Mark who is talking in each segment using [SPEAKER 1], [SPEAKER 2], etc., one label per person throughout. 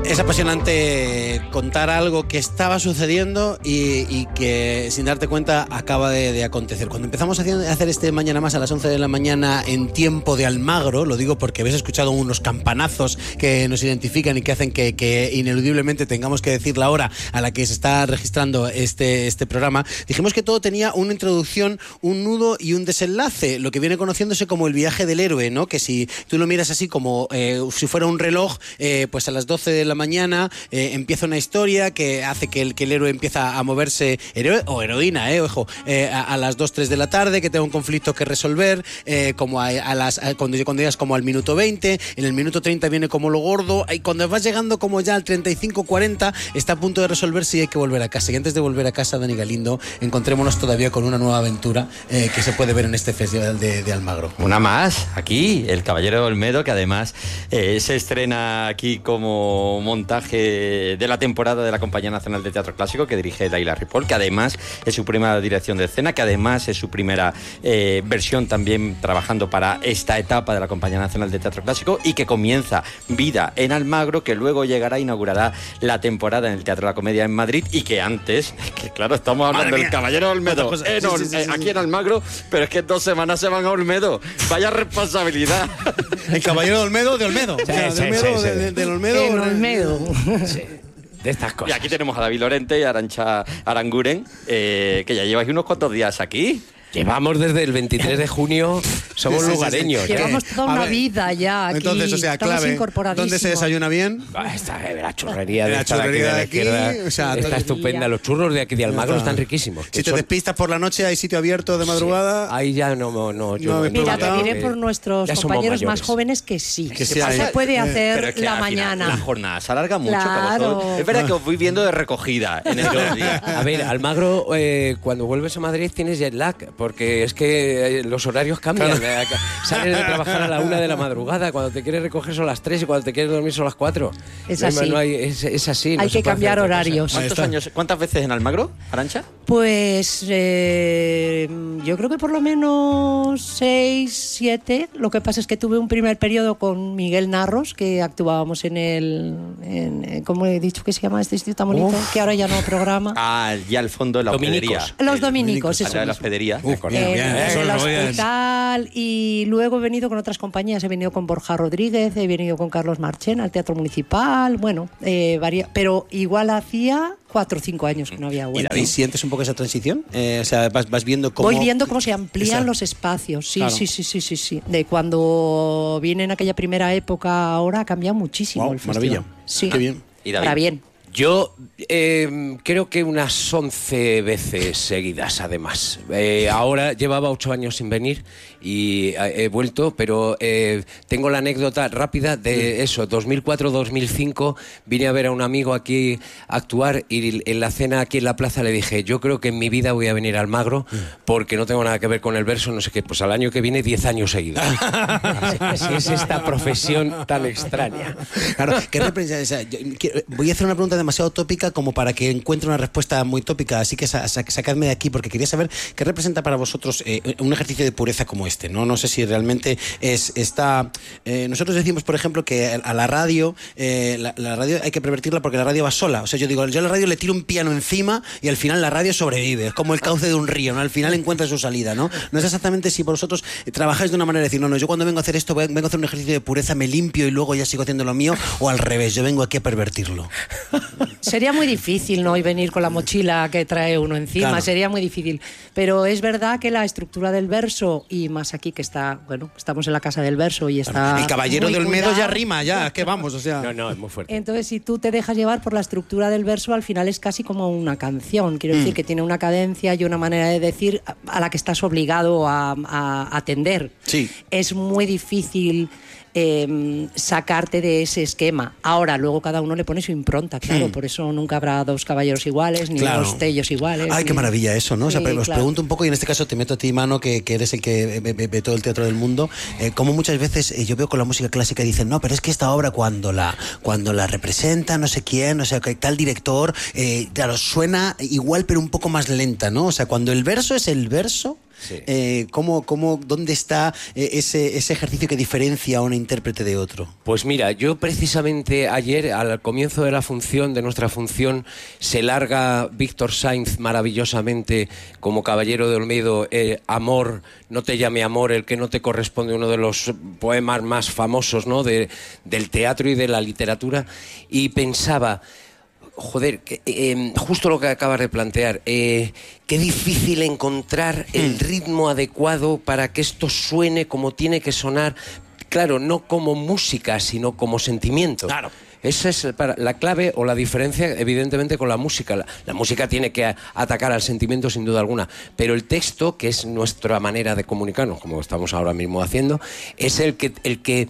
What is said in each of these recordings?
[SPEAKER 1] Es apasionante contar algo que estaba sucediendo y que sin darte cuenta acaba de acontecer. Cuando empezamos a hacer este Mañana Más a las 11 de la mañana en tiempo de Almagro, lo digo porque habéis escuchado unos campanazos que nos identifican y que hacen que ineludiblemente tengamos que decir la hora a la que se está registrando este programa, dijimos que todo tenía una introducción, un nudo y un desenlace, lo que viene conociéndose como el viaje del héroe, ¿no? Que si tú lo miras así como si fuera un reloj, pues a las 12 de la mañana empieza una historia que hace que el héroe empieza a moverse, héroe o heroína, ojo, a las 2, 3 de la tarde, que tenga un conflicto que resolver, como cuando llegas como al minuto 20, en el minuto 30 viene como lo gordo, y cuando vas llegando como ya al 35, 40, está a punto de resolverse y hay que volver a casa. Y antes de volver a casa, Dani Galindo, encontrémonos todavía con una nueva aventura que se puede ver en este festival de Almagro.
[SPEAKER 2] Una más, aquí, El Caballero de Olmedo, que además se estrena aquí como montaje de la temporada de la Compañía Nacional de Teatro Clásico, que dirige Daila Ripoll, que además es su primera dirección de escena, que además es su primera versión también trabajando para esta etapa de la Compañía Nacional de Teatro Clásico, y que comienza vida en Almagro, que luego llegará e inaugurará la temporada en el Teatro de la Comedia en Madrid, y que antes, que claro, estamos hablando del Caballero de Olmedo aquí en Almagro, pero es que 2 semanas se van a Olmedo. Vaya responsabilidad.
[SPEAKER 1] El Caballero de Olmedo, de Olmedo.
[SPEAKER 3] Sí,
[SPEAKER 1] del Olmedo.
[SPEAKER 3] En Olmedo.
[SPEAKER 4] Sí. De estas cosas.
[SPEAKER 2] Y aquí tenemos a David Lorente y a Arantxa Aranguren, que ya lleváis unos cuantos días aquí.
[SPEAKER 4] Llevamos desde el 23 de junio, somos lugareños.
[SPEAKER 3] Llevamos toda una vida ya aquí.
[SPEAKER 1] Entonces, o sea, clave, ¿dónde se desayuna bien?
[SPEAKER 4] La churrería de
[SPEAKER 1] la
[SPEAKER 4] churrería de
[SPEAKER 1] aquí,
[SPEAKER 4] o sea, está estupenda. Los churros de aquí de Almagro están riquísimos.
[SPEAKER 1] Si te despistas por la noche, hay sitio abierto de madrugada.
[SPEAKER 4] Sí, ahí ya no
[SPEAKER 3] mira, te diré por nuestros compañeros más jóvenes que sí. Que se puede hacer la mañana.
[SPEAKER 2] La jornada se alarga mucho.
[SPEAKER 3] Claro.
[SPEAKER 2] Es verdad que os voy viendo de recogida en estos días.
[SPEAKER 4] A ver, Almagro, cuando vuelves a Madrid tienes jet lag, porque es que los horarios cambian. Claro. Sales de trabajar a la 1 de la madrugada, cuando te quieres recoger son las 3 y cuando te quieres dormir son las 4.
[SPEAKER 3] Es así.
[SPEAKER 4] Es así.
[SPEAKER 3] Hay que cambiar horarios.
[SPEAKER 2] ¿Cuántas veces en Almagro, Arantxa?
[SPEAKER 3] Pues yo creo que por lo menos 6, 7. Lo que pasa es que tuve un primer periodo con Miguel Narros, que actuábamos ¿cómo he dicho que se llama este sitio tan bonito? Que ahora ya no programa.
[SPEAKER 2] Ya al fondo de la hospedería.
[SPEAKER 3] Los dominicos, eso.
[SPEAKER 2] De la hospedería.
[SPEAKER 3] El hospital, y luego he venido con otras compañías. He venido con Borja Rodríguez, he venido con Carlos Marchena al Teatro Municipal, pero igual hacía 4 o 5 años que no había vuelto.
[SPEAKER 1] ¿Y sientes un poco esa transición? O sea, vas viendo cómo...
[SPEAKER 3] Voy viendo cómo se amplían los espacios. Sí, claro. Sí. De cuando viene en aquella primera época, ahora ha cambiado muchísimo el festival.
[SPEAKER 1] Maravilla.
[SPEAKER 3] Sí.
[SPEAKER 1] Qué bien.
[SPEAKER 2] ¿Y David?
[SPEAKER 3] Para bien.
[SPEAKER 4] Yo creo que unas 11 veces seguidas, además. Ahora llevaba 8 años sin venir y he vuelto, pero tengo la anécdota rápida de eso. 2004-2005 vine a ver a un amigo aquí a actuar, y en la cena aquí en la plaza le dije: yo creo que en mi vida voy a venir a Almagro porque no tengo nada que ver con el verso, no sé qué. Pues al año que viene 10 años seguidos. Así es esta profesión tan extraña.
[SPEAKER 1] Claro, voy a hacer una pregunta demasiado tópica como para que encuentre una respuesta muy tópica, así que sacadme de aquí, porque quería saber qué representa para vosotros un ejercicio de pureza como este, ¿no? No sé si realmente nosotros decimos, por ejemplo, que a la radio la radio hay que pervertirla porque la radio va sola. O sea, yo a la radio le tiro un piano encima y al final la radio sobrevive. Es como el cauce de un río, ¿no? Al final encuentra su salida, ¿no? No es exactamente si vosotros trabajáis de una manera de decir, no, yo cuando vengo a hacer esto vengo a hacer un ejercicio de pureza, me limpio y luego ya sigo haciendo lo mío, o al revés, yo vengo aquí a pervertirlo.
[SPEAKER 3] Sería muy difícil, ¿no? Y venir con la mochila que trae uno encima, claro. Sería muy difícil. Pero es verdad que la estructura del verso, y más aquí que estamos en la casa del verso y está...
[SPEAKER 1] El Caballero de Olmedo
[SPEAKER 3] cuidado.
[SPEAKER 1] Ya rima, ya, que vamos, o sea...
[SPEAKER 4] No, es muy fuerte.
[SPEAKER 3] Entonces, si tú te dejas llevar por la estructura del verso, al final es casi como una canción. Quiero decir que tiene una cadencia y una manera de decir a la que estás obligado a atender.
[SPEAKER 1] Sí.
[SPEAKER 3] Es muy difícil sacarte de ese esquema. Ahora, luego cada uno le pone su impronta, claro, por eso nunca habrá 2 caballeros iguales, ni 2 tellos iguales.
[SPEAKER 1] Ay, qué maravilla eso, ¿no? O sea, os
[SPEAKER 3] claro.
[SPEAKER 1] pregunto un poco, y en este caso te meto a ti, Mano, que eres el que ve todo el teatro del mundo, como muchas veces yo veo con la música clásica y dicen, no, pero es que esta obra cuando la representa no sé quién, o sea, que tal director, claro, suena igual pero un poco más lenta, ¿no? O sea, cuando el verso es el verso,
[SPEAKER 4] Sí.
[SPEAKER 1] ¿Dónde está ese ejercicio que diferencia a un intérprete de otro?
[SPEAKER 4] Pues mira, yo precisamente ayer, al comienzo de nuestra función, se larga Víctor Sainz maravillosamente como Caballero de Olmedo, Amor, no te llame amor, el que no te corresponde, uno de los poemas más famosos, ¿no?, del teatro y de la literatura, y pensaba... Joder, justo lo que acabas de plantear, qué difícil encontrar el ritmo adecuado para que esto suene como tiene que sonar, claro, no como música, sino como sentimiento.
[SPEAKER 1] Claro.
[SPEAKER 4] Esa es la clave o la diferencia, evidentemente, con la música. La música tiene que atacar al sentimiento, sin duda alguna, pero el texto, que es nuestra manera de comunicarnos, como estamos ahora mismo haciendo, es el que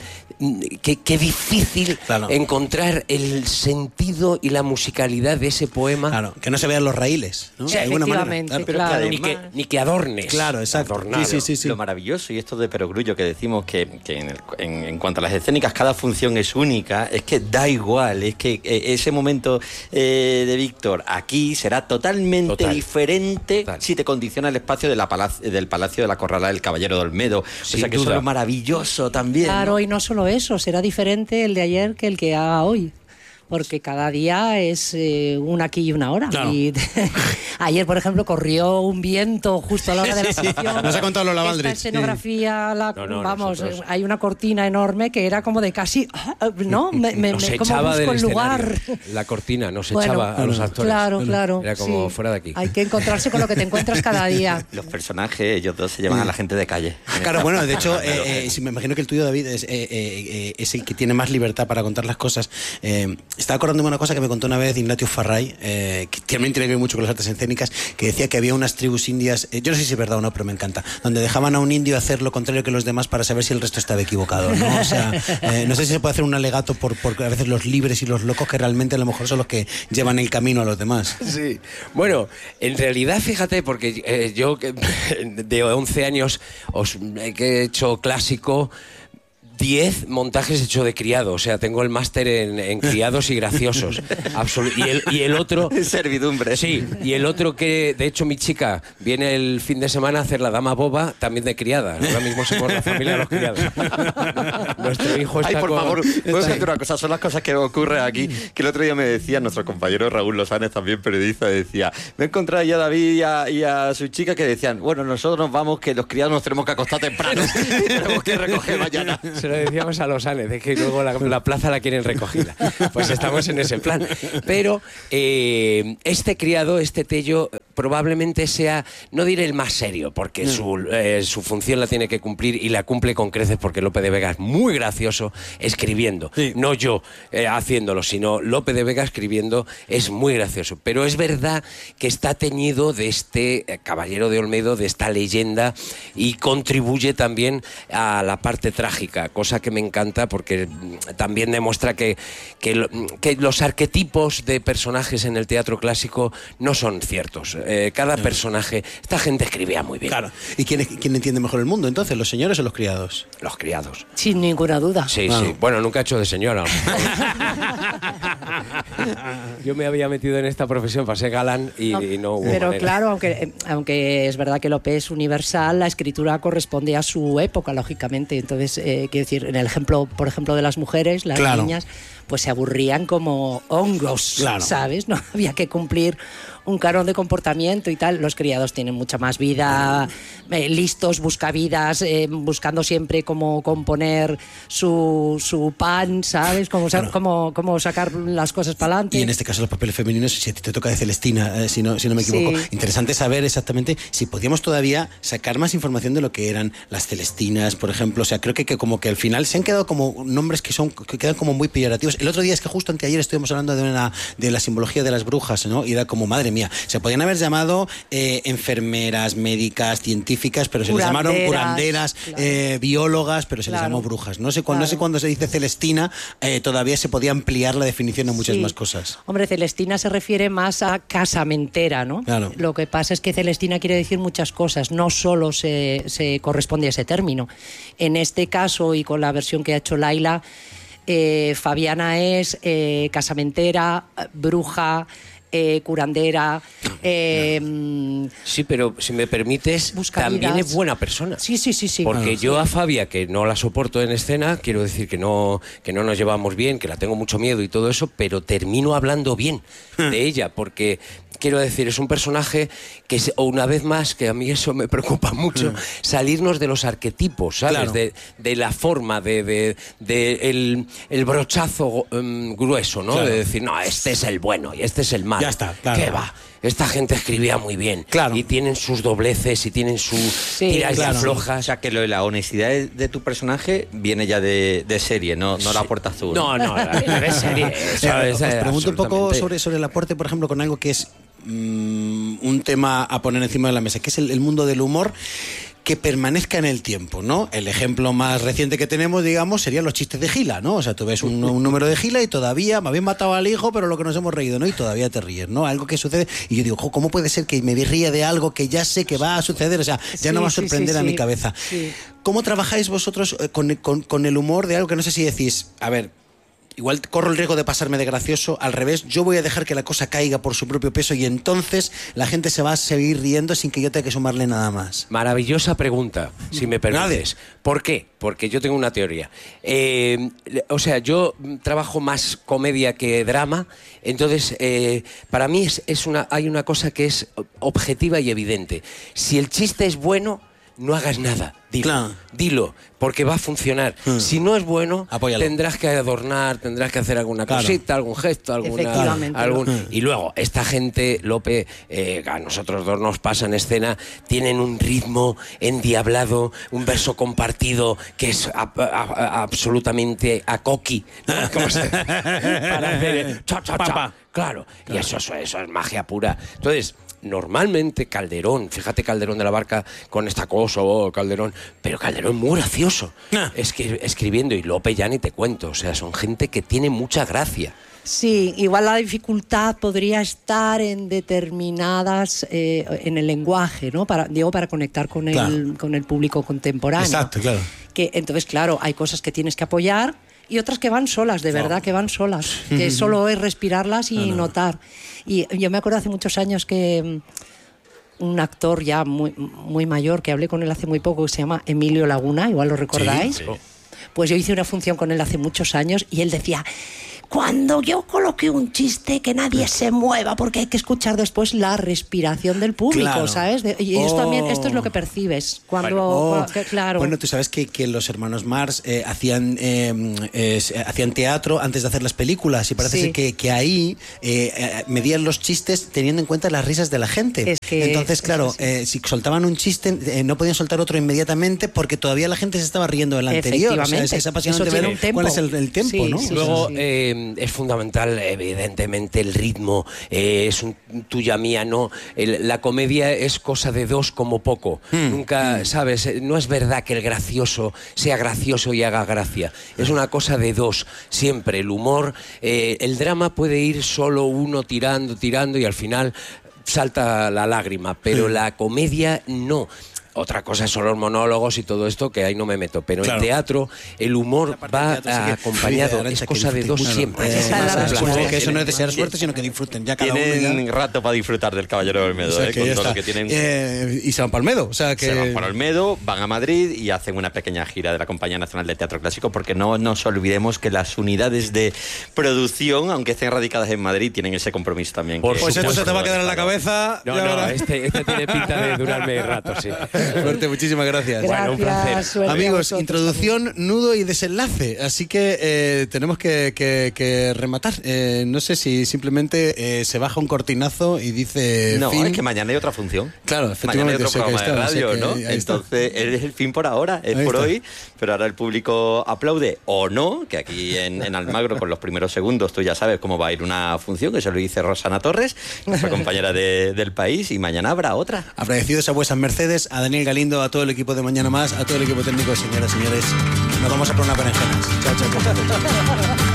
[SPEAKER 4] difícil encontrar el sentido y la musicalidad de ese poema.
[SPEAKER 1] Claro, que no se vean los raíles, ¿no?
[SPEAKER 3] Sí, efectivamente,
[SPEAKER 2] claro.
[SPEAKER 4] Ni que adornes.
[SPEAKER 1] Claro, exacto.
[SPEAKER 4] Adornado.
[SPEAKER 1] Sí.
[SPEAKER 2] Lo maravilloso, y esto de perogrullo que decimos que en cuanto a las escénicas, cada función es única, es que da igual, es que ese momento de Víctor aquí será totalmente diferente si te condiciona el espacio del Palacio de la Corralá del Caballero de Olmedo.
[SPEAKER 4] Sin
[SPEAKER 2] o sea que
[SPEAKER 4] duda.
[SPEAKER 2] eso es lo maravilloso también.
[SPEAKER 3] Claro,
[SPEAKER 2] ¿no?
[SPEAKER 3] y no solo eso, será diferente el de ayer que el que haga hoy. Porque cada día es un aquí y una hora.
[SPEAKER 1] Claro.
[SPEAKER 3] Y ayer, por ejemplo, corrió un viento justo a la hora de la función.
[SPEAKER 1] Nos ha contado Lola
[SPEAKER 3] Esta
[SPEAKER 1] Baldrich.
[SPEAKER 3] escenografía,
[SPEAKER 4] nosotros...
[SPEAKER 3] hay una cortina enorme que era como de casi... ¿no?
[SPEAKER 4] Nos
[SPEAKER 3] como
[SPEAKER 4] echaba
[SPEAKER 3] busco
[SPEAKER 4] del
[SPEAKER 3] el lugar.
[SPEAKER 4] escenario. La cortina nos
[SPEAKER 3] Bueno,
[SPEAKER 4] echaba a los actores.
[SPEAKER 3] Claro.
[SPEAKER 4] Era como
[SPEAKER 3] sí.
[SPEAKER 4] fuera de aquí.
[SPEAKER 3] Hay que encontrarse con lo que te encuentras cada día.
[SPEAKER 2] Los personajes, ellos dos se llevan a la gente de calle.
[SPEAKER 1] Claro, bueno, de hecho, si me imagino que el tuyo, David, es el que tiene más libertad para contar las cosas. Estaba acordándome una cosa que me contó una vez Ignatius Farray, que también tiene que ver mucho con las artes escénicas, que decía que había unas tribus indias, yo no sé si es verdad o no, pero me encanta, donde dejaban a un indio hacer lo contrario que los demás para saber si el resto estaba equivocado, ¿no? O sea, no sé si se puede hacer un alegato por a veces los libres y los locos, que realmente a lo mejor son los que llevan el camino a los demás.
[SPEAKER 4] Sí. Bueno, en realidad, fíjate, porque yo de 11 años que he hecho clásico, 10 montajes hecho de criado, o sea, tengo el máster en criados y graciosos. Y el otro...
[SPEAKER 2] Servidumbre.
[SPEAKER 4] Sí, y el otro que, de hecho, mi chica viene el fin de semana a hacer la dama boba, también de criada. Ahora mismo somos la familia de los criados. Nuestro hijo está...
[SPEAKER 2] Ay, por favor, puedo decir una cosa, son las cosas que ocurren aquí, que el otro día me decía nuestro compañero Raúl Losanes, también periodista, decía, me he encontrado ya a David y a su chica que decían, bueno, nosotros nos vamos, que los criados nos tenemos que acostar temprano y tenemos que recoger mañana.
[SPEAKER 4] Se lo decíamos a Losanes, de que luego la plaza la quieren recogida. Pues estamos en ese plan. Pero este criado, este Tello, probablemente sea, no diré el más serio, porque su función la tiene que cumplir y la cumple con creces, porque Lope de Vega es muy gracioso escribiendo. Sí. No yo haciéndolo, sino Lope de Vega escribiendo es muy gracioso. Pero es verdad que está teñido de este Caballero de Olmedo, de esta leyenda, y contribuye también a la parte trágica, cosa que me encanta porque también demuestra que los arquetipos de personajes en el teatro clásico no son ciertos. Cada personaje... Esta gente escribía muy bien.
[SPEAKER 1] Claro. ¿Y quién entiende mejor el mundo, entonces? ¿Los señores o los criados?
[SPEAKER 4] Los criados.
[SPEAKER 3] Sin ninguna duda.
[SPEAKER 4] Sí. Bueno, nunca he hecho de señora. Yo me había metido en esta profesión para ser galán y no hubo
[SPEAKER 3] Pero
[SPEAKER 4] manera.
[SPEAKER 3] claro, aunque es verdad que Lope es universal, la escritura corresponde a su época, lógicamente. Entonces, quiero decir, en el ejemplo, por ejemplo, de las mujeres, las niñas, pues se aburrían como hongos, ¿sabes? No había que cumplir un canon de comportamiento y tal. Los criados tienen mucha más vida, listos, buscavidas, buscando siempre cómo componer su pan, ¿sabes? Cómo sacar las cosas para adelante.
[SPEAKER 1] Y en este caso los papeles femeninos, si a ti te toca de Celestina, si no me equivoco. Sí. Interesante saber exactamente si podíamos todavía sacar más información de lo que eran las Celestinas, por ejemplo. O sea, creo que como que al final se han quedado como nombres que quedan como muy peyorativos. El otro día es que justo anteayer estuvimos hablando de la simbología de las brujas, ¿no? Y era como, madre mía, se podían haber llamado enfermeras, médicas, científicas, pero se les llamaron curanderas, biólogas, pero se les llamó brujas. No sé cuándo se dice Celestina, todavía se podía ampliar la definición a muchas más cosas.
[SPEAKER 3] Hombre, Celestina se refiere más a casamentera, ¿no?
[SPEAKER 1] Claro.
[SPEAKER 3] Lo que pasa es que Celestina quiere decir muchas cosas, no solo se corresponde a ese término. En este caso, y con la versión que ha hecho Laila, Fabiana es casamentera, bruja, curandera.
[SPEAKER 4] Sí, pero si me permites, también
[SPEAKER 3] Buscavidas.
[SPEAKER 4] es buena persona.
[SPEAKER 3] Sí.
[SPEAKER 4] Porque yo a Fabia, que no la soporto en escena, quiero decir que no nos llevamos bien, que la tengo mucho miedo y todo eso, pero termino hablando bien de ella, porque quiero decir, es un personaje que, o una vez más, que a mí eso me preocupa mucho, salirnos de los arquetipos, ¿sabes?
[SPEAKER 1] Claro.
[SPEAKER 4] De la forma, de el brochazo grueso, ¿no?
[SPEAKER 1] Claro.
[SPEAKER 4] De decir, no, este es el bueno y este es el malo.
[SPEAKER 1] Ya está, claro.
[SPEAKER 4] ¿Qué va? Esta gente escribía muy bien.
[SPEAKER 1] Claro.
[SPEAKER 4] Y tienen sus dobleces y tienen sus tiras y
[SPEAKER 1] claro.
[SPEAKER 2] O
[SPEAKER 4] aflojas.
[SPEAKER 2] sea, que lo de la honestidad de tu personaje viene ya de serie, no la puerta azul.
[SPEAKER 4] No, la de serie.
[SPEAKER 1] Os pregunto un poco
[SPEAKER 4] absolutamente.
[SPEAKER 1] sobre el aporte, por ejemplo, con algo que es un tema a poner encima de la mesa, que es el mundo del humor que permanezca en el tiempo, ¿no? El ejemplo más reciente que tenemos, digamos, serían los chistes de Gila, ¿no? O sea, tú ves un número de Gila y todavía me habían matado al hijo, pero lo que nos hemos reído, ¿no? Y todavía te ríes, ¿no? Algo que sucede y yo digo, ¿cómo puede ser que me ríe de algo que ya sé que va a suceder? O sea, ya no va a sorprender a mi cabeza.
[SPEAKER 3] Sí.
[SPEAKER 1] ¿Cómo trabajáis vosotros con el humor de algo que no sé si decís, a ver, igual corro el riesgo de pasarme de gracioso, al revés, yo voy a dejar que la cosa caiga por su propio peso y entonces la gente se va a seguir riendo sin que yo tenga que sumarle nada más?
[SPEAKER 4] Maravillosa pregunta, si me permites. ¿Por qué? Porque yo tengo una teoría. O sea, yo trabajo más comedia que drama, entonces para mí hay una cosa que es objetiva y evidente. Si el chiste es bueno, no hagas nada. Dilo, porque va a funcionar. Si no es bueno,
[SPEAKER 1] apóyalo.
[SPEAKER 4] tendrás que adornar, tendrás que hacer alguna cosita, algún gesto,
[SPEAKER 3] Efectivamente.
[SPEAKER 4] Y luego, esta gente, Lope, a nosotros dos nos pasa en escena, tienen un ritmo endiablado, un verso compartido que es absolutamente acoqui, ¿no? ¿Cómo se dice? Para hacer cha. Claro, y eso es magia pura. Entonces, normalmente Calderón, fíjate Calderón de la Barca con esta cosa, Calderón, pero Calderón muy gracioso, es que escribiendo, y Lope ya ni te cuento, o sea, son gente que tiene mucha gracia.
[SPEAKER 3] Sí, igual la dificultad podría estar en determinadas, en el lenguaje, ¿no? Para conectar con el público contemporáneo.
[SPEAKER 1] Exacto, claro.
[SPEAKER 3] Que, entonces, claro, hay cosas que tienes que apoyar y otras que van solas, de verdad que van solas, que solo es respirarlas y notar. Y yo me acuerdo hace muchos años que un actor ya muy mayor, que hablé con él hace muy poco, que se llama Emilio Laguna, igual lo recordáis.
[SPEAKER 1] Sí.
[SPEAKER 3] Pues yo hice una función con él hace muchos años y él decía: cuando yo coloque un chiste, que nadie se mueva, porque hay que escuchar después la respiración del público,
[SPEAKER 1] Claro.
[SPEAKER 3] ¿sabes? Y esto es lo que percibes cuando... Claro.
[SPEAKER 1] Bueno, tú sabes que los hermanos Marx hacían teatro antes de hacer las películas y parece ser que ahí medían los chistes teniendo en cuenta las risas de la gente. Entonces, claro, si soltaban un chiste no podían soltar otro inmediatamente porque todavía la gente se estaba riendo del anterior. O sea, es apasionante ver cuál es el tempo, ¿no?
[SPEAKER 4] Luego, es fundamental, evidentemente, el ritmo, es un tuya mía, no. La comedia es cosa de dos como poco. Nunca, ¿sabes? No es verdad que el gracioso sea gracioso y haga gracia. Es una cosa de dos, siempre. El humor, el drama puede ir solo uno tirando y al final salta la lágrima, pero la comedia no. Otra cosa son los monólogos y todo esto, que ahí no me meto. Pero en teatro, el humor va acompañado. Es cosa de dos siempre.
[SPEAKER 1] Supongo que eso no es desear suerte, sino que disfruten. Ya cada
[SPEAKER 2] tienen
[SPEAKER 1] uno
[SPEAKER 2] rato para disfrutar del Caballero del Olmedo,
[SPEAKER 1] o sea, que
[SPEAKER 2] con
[SPEAKER 1] ya
[SPEAKER 2] todo
[SPEAKER 1] está.
[SPEAKER 2] lo que tienen.
[SPEAKER 1] Y se van para Olmedo. O sea, que...
[SPEAKER 2] Se van para Olmedo, van a Madrid y hacen una pequeña gira de la Compañía Nacional de Teatro Clásico, porque no nos olvidemos que las unidades de producción, aunque estén radicadas en Madrid, tienen ese compromiso también.
[SPEAKER 1] Pues esto se te va a quedar en la cabeza.
[SPEAKER 4] No, este tiene pinta de durarme rato, sí.
[SPEAKER 1] Fuerte, muchísimas gracias.
[SPEAKER 3] Bueno,
[SPEAKER 4] un placer.
[SPEAKER 3] Suerte a
[SPEAKER 1] Amigos,
[SPEAKER 3] vosotros.
[SPEAKER 1] introducción, nudo y desenlace. Así que tenemos que rematar. No sé si simplemente se baja un cortinazo y dice
[SPEAKER 2] No,
[SPEAKER 1] fin.
[SPEAKER 2] es que mañana hay otra función.
[SPEAKER 1] Claro,
[SPEAKER 2] Mañana hay
[SPEAKER 1] efectivamente.
[SPEAKER 2] otro
[SPEAKER 1] o sea, que
[SPEAKER 2] programa
[SPEAKER 1] ahí
[SPEAKER 2] de
[SPEAKER 1] está, o
[SPEAKER 2] radio,
[SPEAKER 1] sea,
[SPEAKER 2] ¿no?
[SPEAKER 1] que ahí está.
[SPEAKER 2] Entonces, es el fin por ahora, es
[SPEAKER 1] Ahí
[SPEAKER 2] por
[SPEAKER 1] está.
[SPEAKER 2] hoy, pero ahora el público aplaude o no, que aquí en Almagro, con los primeros segundos, tú ya sabes cómo va a ir una función, que se lo dice Rosana Torres, nuestra compañera del País, y mañana habrá otra.
[SPEAKER 1] Agradecidos a vuestras mercedes, a Daniel Galindo, a todo el equipo de Mañana Más, a todo el equipo técnico, señoras y señores. Nos vamos a por una berenjenas. Chao, chao, chao.